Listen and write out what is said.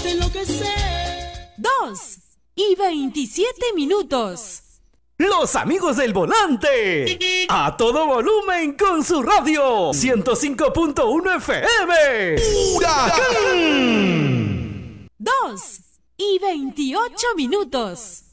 2:27. Los amigos del volante. A todo volumen con su radio. 105.1 FM. ¡Huracán! 2:28.